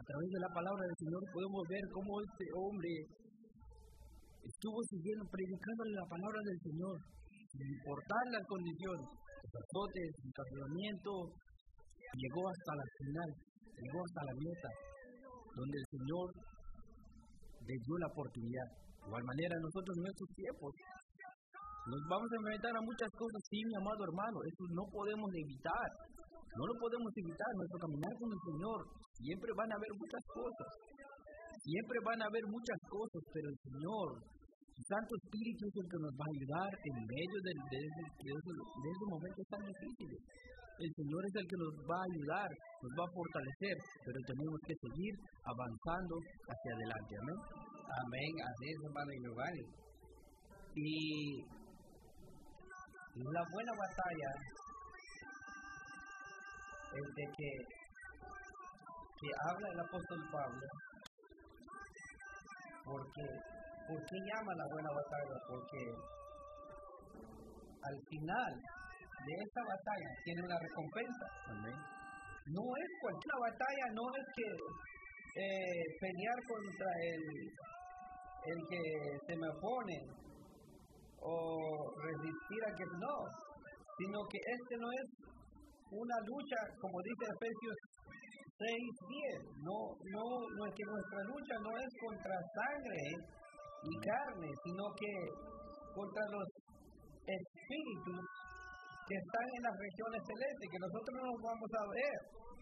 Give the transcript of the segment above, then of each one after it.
A través de la palabra del Señor podemos ver cómo este hombre estuvo siguiendo, predicándole la palabra del Señor, sin importar la condición, los azotes, el encarcelamiento, llegó hasta la final, llegó hasta la meta, donde el Señor le dio la oportunidad. De igual manera, nosotros en estos tiempos nos vamos a enfrentar a muchas cosas, sí, mi amado hermano, eso no podemos evitar, no lo podemos evitar, nuestro caminar con el Señor, siempre van a haber muchas cosas, pero el Señor, su Santo Espíritu es el que nos va a ayudar en medio de esos momentos tan difíciles. El Señor es el que nos va a ayudar, nos va a fortalecer, pero tenemos que seguir avanzando hacia adelante, amén. Amén, así es, hermano Giovanni. Y la buena batalla es de que habla el apóstol Pablo, porque ¿por qué llama la buena batalla? Porque al final de esta batalla tiene una recompensa. Amén. No es cualquier batalla, no es que pelear contra el que se me opone o resistir a que no, sino que este no es una lucha, como dice Efesios 6:10, no es que nuestra lucha no es contra sangre y carne, sino que contra los espíritus que están en las regiones celestes, que nosotros no nos vamos a ver.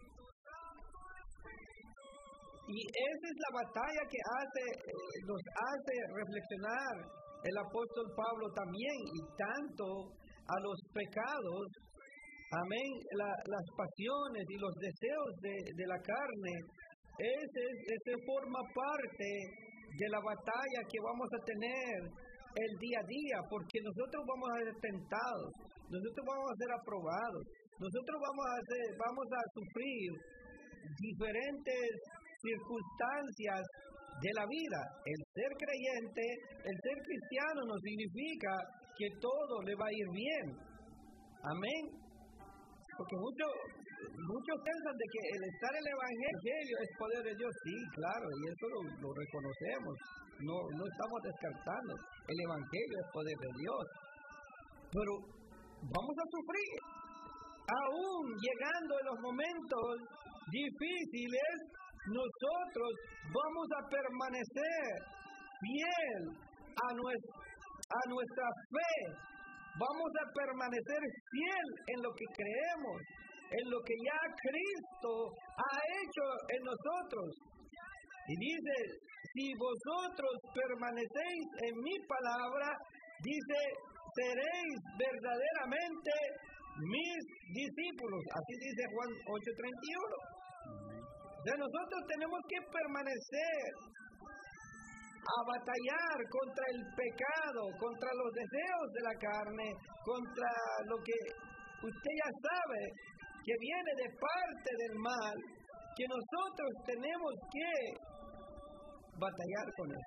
Y esa es la batalla que nos hace reflexionar el apóstol Pablo también, y tanto a los pecados, amén, las pasiones y los deseos de la carne. Ese forma parte de la batalla que vamos a tener el día a día, porque nosotros vamos a ser tentados, nosotros vamos a ser aprobados, nosotros vamos a sufrir diferentes circunstancias de la vida. El ser creyente, el ser cristiano no significa que todo le va a ir bien. Amén. Porque muchos piensan de que el estar en el Evangelio es poder de Dios. Sí, claro, y eso lo reconocemos. No estamos descartando. El Evangelio es poder de Dios. Pero vamos a sufrir. Aún llegando en los momentos difíciles, nosotros vamos a permanecer fiel a nuestra fe. Vamos a permanecer fiel en lo que creemos, en lo que ya Cristo ha hecho en nosotros. Y dice, si vosotros permanecéis en mi palabra, dice, seréis verdaderamente mis discípulos. Así dice Juan 8:31. O sea, nosotros tenemos que permanecer a batallar contra el pecado, contra los deseos de la carne, contra lo que usted ya sabe que viene de parte del mal, que nosotros tenemos que batallar con él.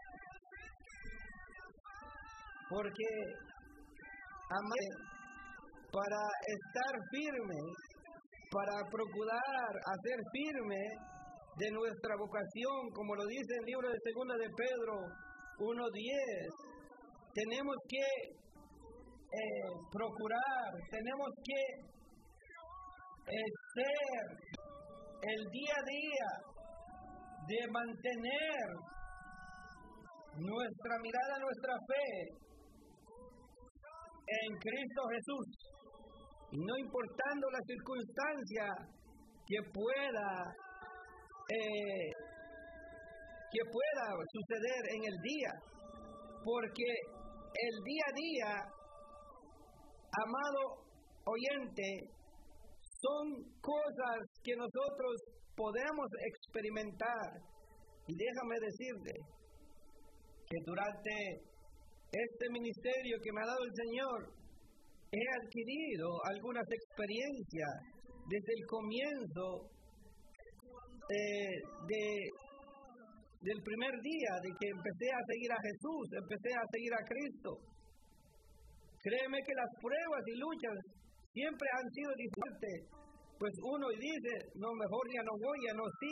Porque para estar firme, para procurar hacer firme de nuestra vocación, como lo dice el libro de Segunda de Pedro 1:10, tenemos que procurar, tenemos que ser el día a día de mantener nuestra mirada, nuestra fe en Cristo Jesús, y no importando la circunstancia que pueda suceder en el día, porque el día a día, amado oyente, son cosas que nosotros podemos experimentar. Y déjame decirte que durante este ministerio que me ha dado el Señor, he adquirido algunas experiencias desde el comienzo del primer día de que empecé a seguir a Jesús, empecé a seguir a Cristo. Créeme que las pruebas y luchas siempre han sido difíciles, pues uno dice, no, mejor ya no voy, ya no sí,